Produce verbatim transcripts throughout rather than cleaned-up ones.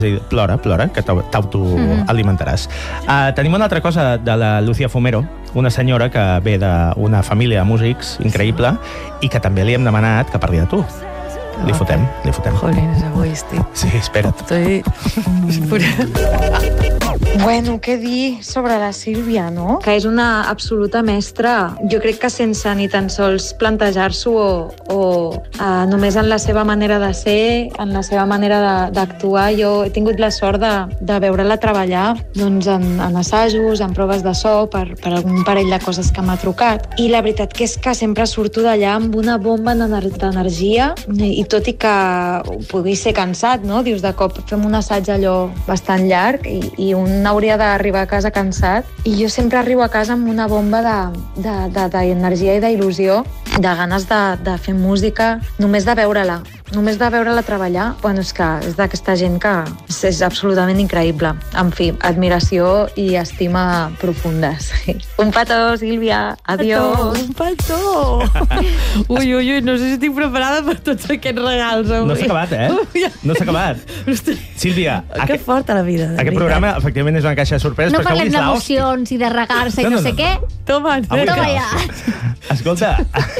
Plora, plora, que t'autoalimentaràs. Uh, tenim una altra cosa de la Lucía Fumero, una senyora que ve d'una família de músics increïble i que també li hem demanat que parli de tu. Li fotem, li fotem. Jolines, avui estic... Sí, espera't. Estoy... Bueno, què dir sobre la Sílvia, no? Que és una absoluta mestra. Jo crec que sense ni tan sols plantejar-s'ho o, o uh, només en la seva manera de ser, en la seva manera d'actuar, jo he tingut la sort de, de veure-la treballar doncs, en, en assajos, en proves de so, per, per algun parell de coses que m'ha trucat. I la veritat que és que sempre surto d'allà amb una bomba d'energia i tot i que pugui ser cansat, no? Dius, de cop fem un assaig allò bastant llarg i, i un hauria d'arribar a casa cansat. I jo sempre arribo a casa amb una bomba d'energia i d'il·lusió, de ganes de, de fer música, només de veure-la. Només de veure-la treballar, bueno, és que és d'aquesta gent que és, és absolutament increïble. En fi, admiració i estima profundes. Un petó, Sílvia. Adiós. Un petó. Ui, ui, ui, no sé si estic preparada per tots aquests regals avui. No s'ha acabat, eh? No s'ha acabat. Sílvia, que aquest, fort a la vida. Aquest programa, efectivament, és una caixa de sorpreses. No parlem d'emocions i de regar-se i no, no, no sé què. Toma, toma ja. Escolta...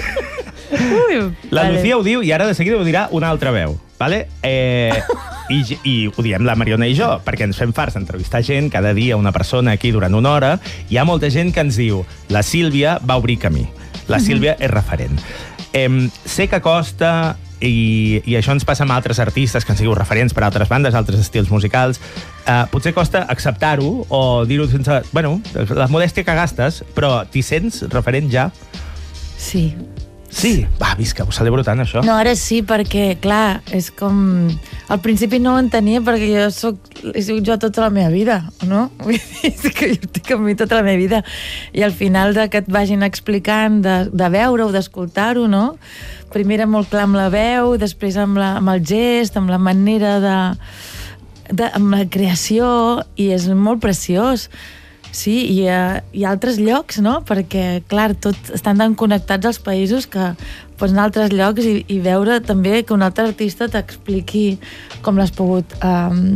Ui, la vale. Lucía ho diu i ara de seguida ho dirà una altra veu, vale? Eh, i, i ho diem la Mariona i jo, perquè ens fem farts d'entrevistar gent, cada dia una persona aquí durant una hora. Hi ha molta gent que ens diu la Sílvia va obrir camí, la Sílvia és referent. Eh, sé que costa, i, i això ens passa amb altres artistes que han sigut referents per altres bandes, altres estils musicals, eh, potser costa acceptar-ho o dir-ho sense... Bueno, la modèstia que gastes, però t'hi sents referent ja? Sí. Sí? Va, visca, ho celebro tant, això. No, ara sí, perquè, clar, és com... Al principi no ho entenia perquè jo soc, he sigut jo tota la meva vida, no? Vull dir, que jo estic amb mi tota la meva vida. I al final de que et vagin explicant, de, de veure-ho, d'escoltar-ho, no? Primer era molt clar amb la veu, després amb, la, amb el gest, amb la manera de, de... amb la creació, i és molt preciós. Sí, i uh, hi ha altres llocs, no? Perquè, clar, tot estan tan connectats als països que pots anar a altres llocs i, i veure també que un altre artista t'expliqui com l'has pogut um,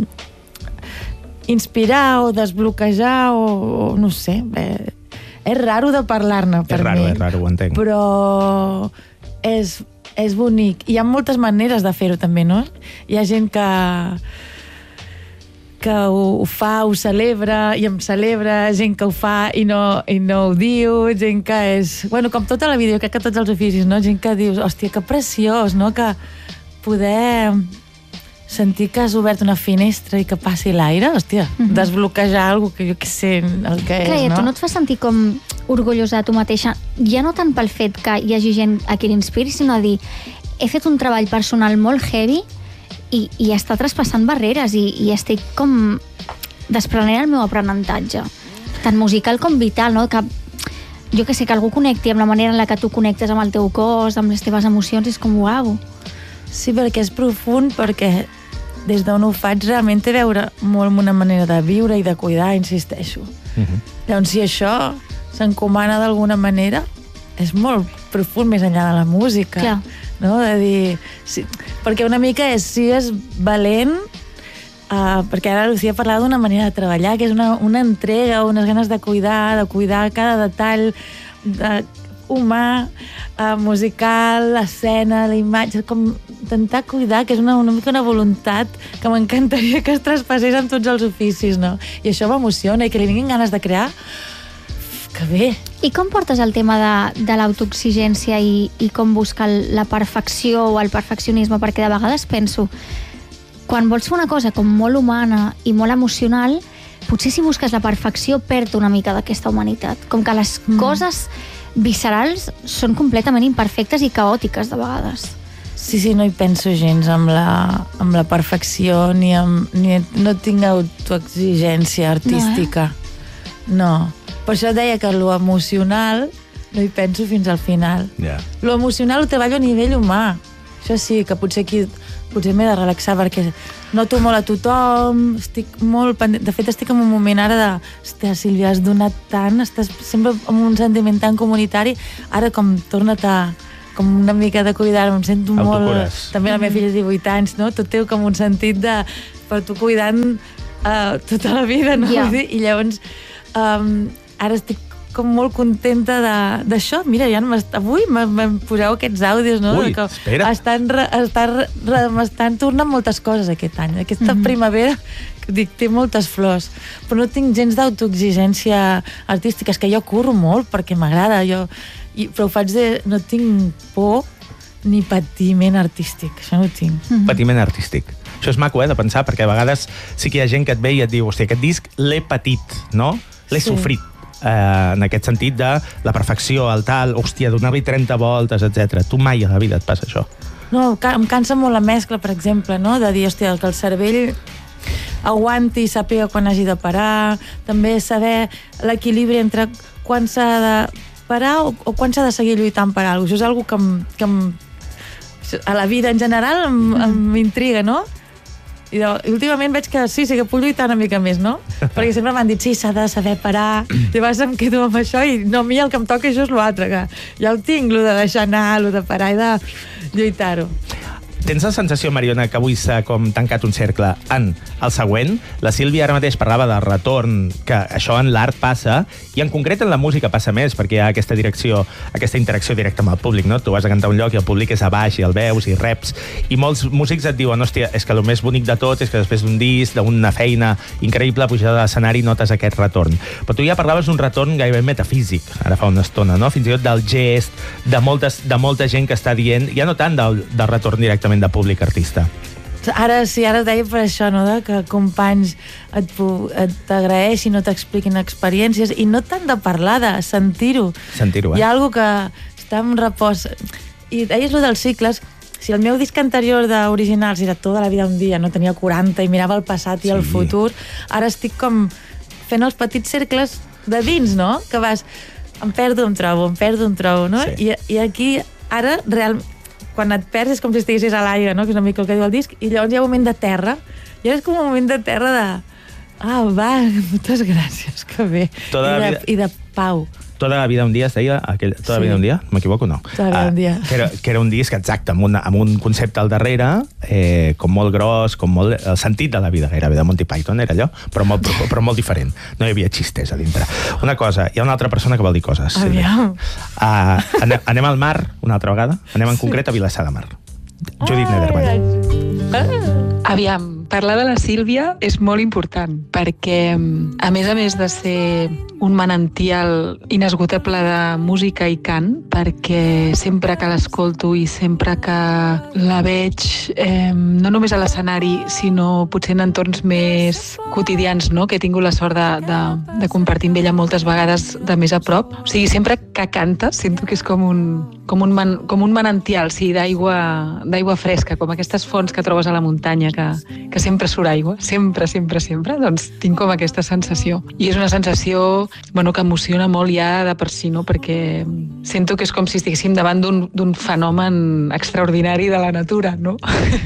inspirar o desbloquejar o, o no sé. Bé, és raro de parlar-ne per és raro, mi. És raro, ho entenc. Però és, és bonic. Hi ha moltes maneres de fer-ho també, no? Hi ha gent que... que ho, ho fa, ho celebra i em celebra, gent que ho fa i no, i no ho diu, gent que és... Bueno, com tota la vida, jo crec que tots els oficis, no? Gent que dius, hòstia, que preciós, no? Que poder sentir que has obert una finestra i que passi l'aire, hòstia, mm-hmm. desbloquejar alguna cosa que jo que sé el que Clar, és, no? Tu no et fas sentir com orgullosa de tu mateixa, ja no tant pel fet que hi hagi gent a qui l'inspiri, sinó a dir, he fet un treball personal molt heavy i, i està traspassant barreres i, i estic com desprenent el meu aprenentatge, tant musical com vital, no? Que jo que sé, que algú connecti amb la manera en la que tu connectes amb el teu cos, amb les teves emocions, és com uau. Sí, perquè és profund, perquè des d'on ho faig realment té a veure molt amb una manera de viure i de cuidar, insisteixo. Uh-huh. Llavors, si això s'encomana d'alguna manera, és molt profund més enllà de la música. Clar. No? De dir, sí, perquè una mica és, si és valent, uh, perquè ara Lucía parlava d'una manera de treballar, que és una, una entrega, unes ganes de cuidar, de cuidar cada detall de, humà, uh, musical, l'escena, la imatge, com intentar cuidar, que és una, una mica una voluntat que m'encantaria que es traspassés en tots els oficis, no? I això m'emociona, i que li vinguin ganes de crear, que bé. I com portes el tema de, de l'autoexigència i, i com buscar la perfecció o el perfeccionisme? Perquè de vegades penso, quan vols fer una cosa com molt humana i molt emocional, potser si busques la perfecció perd una mica d'aquesta humanitat. Com que les mm. coses viscerals són completament imperfectes i caòtiques de vegades. Sí, sí, no hi penso gens amb la, amb la perfecció, ni, amb, ni no tinc autoexigència artística. No, eh? No. Per això deia que lo emocional no hi penso fins al final. Yeah. Lo emocional ho treballo a nivell humà. Això sí, que potser aquí potser m'he de relaxar perquè noto molt a tothom, estic molt pendent. De fet, estic en un moment ara de hòstia, Sílvia, has donat tant, estàs sempre amb un sentiment tan comunitari, ara com torna't a com una mica de cuidar, em sento molt... També la meva filla té divuit anys, no? Tot té com un sentit de per tu cuidant uh, tota la vida, no? Ja. I llavors um, ara estic com molt contenta d'això. Mira, ja avui me'n poseu aquests àudios, no? Ui, que espera. Estan, estan, m'estan tornant moltes coses aquest any. Aquesta mm-hmm. primavera, dic, té moltes flors, però no tinc gens d'autoexigència artística. És que jo curro molt perquè m'agrada, jo, i, però ho faig de... No tinc por ni patiment artístic, això no ho tinc. Mm-hmm. Patiment artístic. Això és maco, eh, de pensar, perquè a vegades sí que hi ha gent que et ve i et diu, hòstia, aquest disc l'he patit, no? L'he sí. sofrit. Eh, en aquest sentit de la perfecció, el tal, hòstia, donar-li trenta voltes, etcètera. Tu mai a la vida et passa això. No, em cansa molt la mescla, per exemple, no? De dir, hòstia, que el cervell aguanti i sàpiga quan hagi de parar, també saber l'equilibri entre quan s'ha de parar o, o quan s'ha de seguir lluitant per alguna cosa. Això és alguna que, em, que em, a la vida en general m'intriga, no? I de, últimament veig que sí, sí que puc lluitar una mica més, no? Perquè sempre m'han dit, sí, s'ha de saber parar. Llavors em quedo amb això i no, a mi el que em toca això és l'altre, que ja ho tinc, el de deixar anar, el de parar i de lluitar-ho. Tens la sensació, Mariona, que avui s'ha com tancat un cercle en el següent? La Sílvia ara mateix parlava del retorn, que això en l'art passa, i en concret en la música passa més, perquè hi ha aquesta direcció, aquesta interacció directa amb el públic, no? Tu vas a cantar un lloc i el públic és a baix, i el veus, i reps, i molts músics et diuen, hòstia, és que el més bonic de tot és que després d'un disc, d'una feina increïble, pujada de l'escenari, notes aquest retorn. Però tu ja parlaves d'un retorn gairebé metafísic, ara fa una estona, no? Fins i tot del gest, de, moltes, de molta gent que està dient, ja no tant del, del retorn directament de públic artista. Ara sí, ara deia per això, no? De que companys et, et t'agraeixin o t'expliquin experiències, i no tant de parlar, de sentir-ho. Sentir-ho, eh? Hi ha alguna que està en repòs. I deies lo dels cicles. Si el meu disc anterior d'originals era tota la vida un dia, no tenia quaranta i mirava el passat i sí. el futur, ara estic com fent els petits cercles de dins, no? Que vas, em perdo, em trobo, em perdo, em trobo, no? Sí. I, I aquí, ara, realment, quan et perds és com si estiguessis a l'aigua, no? Que és una mica el que diu el disc, i llavors hi ha un moment de terra, i és com un moment de terra de... Ah, va, moltes gràcies, que bé. Toda I, de, vida... I de pau. Tota la vida un dia es deia... Aquell... Tota la Sí. vida un dia? M'equivoco o no? Tota la vida un dia. Uh, que, era, que era un disc exacte, amb, una, amb un concepte al darrere, eh, com molt gros, com molt... El sentit de la vida gairebé, de Monty Python era allò, però molt, però, però molt diferent. No hi havia xistes a dintre. Una cosa, hi ha una altra persona que vol dir coses. Aviam. Uh, anem, anem al mar, una altra vegada. Anem en concret a Vilassar de Mar. Judit Nederman. Ah. Aviam, parlar de la Sílvia és molt important, perquè, a més a més de ser un manantial inesgotable de música i cant, perquè sempre que l'escolto i sempre que la veig, eh, no només a l'escenari, sinó potser en entorns més quotidians, no? Que he tingut la sort de, de, de compartir amb ella moltes vegades de més a prop. O sigui, sempre que canta, sento que és com un, com un, man, com un manantial, sí, d'aigua d'aigua fresca, com aquestes fonts que trobes a la muntanya, que, que sempre surt aigua, sempre, sempre, sempre, doncs tinc com aquesta sensació. I és una sensació, bueno, que emociona molt ja de per si, no? Perquè sento que és com si estiguéssim davant d'un fenomen extraordinari de la natura, no?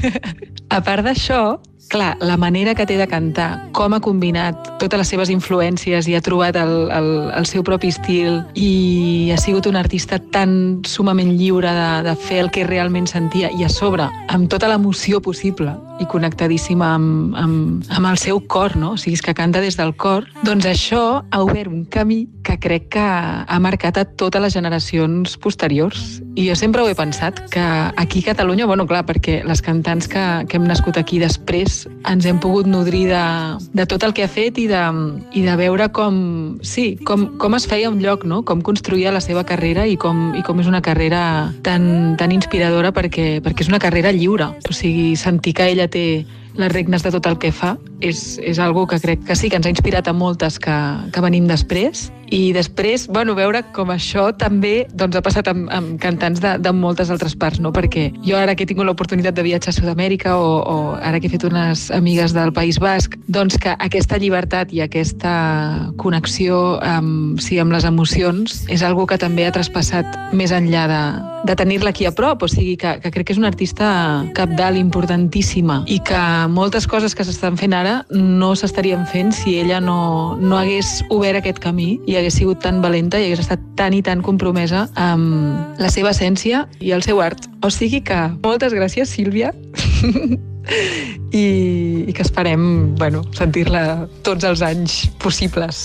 A part d'això, clar, la manera que té de cantar, com ha combinat totes les seves influències i ha trobat el, el, el seu propi estil i ha sigut un artista tan sumament lliure de, de fer el que realment sentia i a sobre, amb tota l'emoció possible i connectadíssima amb, amb, amb el seu cor, no? O sigui, és que canta des del cor. Doncs això ha obert un camí que crec que ha marcat a totes les generacions posteriors. I jo sempre ho he pensat, que aquí a Catalunya, bueno, clar, perquè les cantants que, que hem nascut aquí després ens hem pogut nodrir de, de tot el que ha fet i de, i de veure com, sí, com, com es feia un lloc, no? Com construïa la seva carrera i com, i com és una carrera tan, tan inspiradora perquè, perquè és una carrera lliure. O sigui, sentir que ella té les regnes de tot el que fa és, és algo que crec que sí, que ens ha inspirat a moltes que, que venim després. I després, bueno, veure com això també doncs, ha passat amb, amb cantants de, de moltes altres parts, no? Perquè jo ara que he tingut l'oportunitat de viatjar a Sud-amèrica o, o ara que he fet unes amigues del País Basc, doncs que aquesta llibertat i aquesta connexió amb, sí, amb les emocions és algo que també ha traspassat més enllà de, de tenir-la aquí a prop. O sigui, que, que crec que és una artista cabdal, importantíssima, i que moltes coses que s'estan fent ara no s'estarien fent si ella no, no hagués obert aquest camí i hagués sigut tan valenta i hagués estat tan i tan compromesa amb la seva essència i el seu art. O sigui que moltes gràcies, Sílvia. i, i que esperem, bueno, sentir-la tots els anys possibles.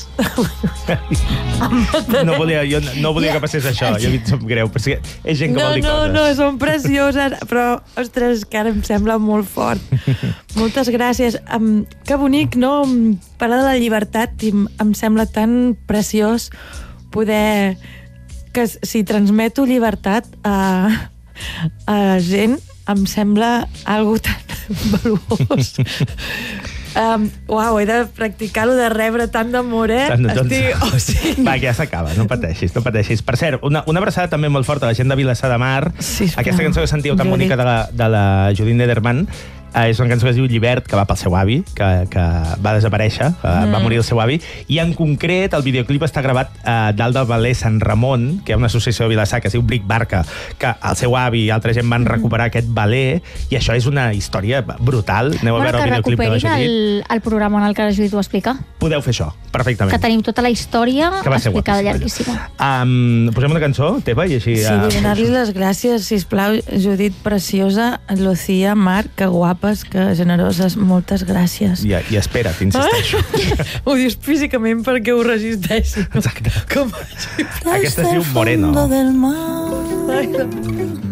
No volia, jo no volia que passés això, jo em sap greu, perquè és gent que no, vol dir no, coses. No, no, són precioses, però, ostres, que ara em sembla molt fort. Moltes gràcies. Um, que bonic, no? Parlar de la llibertat i em, em sembla tan preciós poder... que si transmeto llibertat a, a gent, em sembla algo tan valuós. Um, uau, he de practicar-ho de rebre tant d'amor, eh? Tant de tot. Estic... Oh, sí. Va, que ja s'acaba, no pateixis, no pateixis. Per cert, una, una abraçada també molt forta a la gent de Vilassar de Mar. Sisplau. Aquesta cançó que sentiu tan Judit. bonica de la, de la Judit Nederman, eh, és una cançó que es diu Llibert, que va pel seu avi, que, que va desaparèixer, que mm. va morir el seu avi, i en concret el videoclip està gravat eh, dalt del Ballet Sant Ramon, que hi ha una associació de Vilassar que es diu Bric Barca, que el seu avi i altra gent van recuperar aquest ballet, i això és una història brutal. Aneu a Bueno, veure el que videoclip de la recuperin Judit. el, el programa en el que la Judit ho explica. Podeu fer això, perfectament. Que tenim tota la història Que va ser explicada guapíssima. llarguíssima. Um, posem una cançó, teva, i així... Sí, vull donar-li les gràcies, sisplau, Judit, preciosa, Lucía, Marc, que guapes, que generoses, moltes gràcies. I, i espera't, insisteixo. Ho dius físicament perquè ho resisteixi. Exacte. Com... Aquesta es diu Moreno. Ai,